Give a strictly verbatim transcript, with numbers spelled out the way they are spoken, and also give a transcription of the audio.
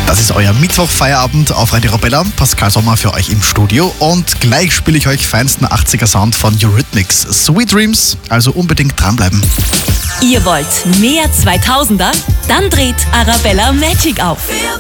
Das ist euer Mittwoch-Feierabend auf Radio Arabella. Pascal Sommer für euch im Studio. Und gleich spiele ich euch feinsten achtziger-Sound von Eurythmics. Sweet Dreams, also unbedingt dranbleiben. Ihr wollt mehr zweitausender? Dann dreht Arabella Magic auf.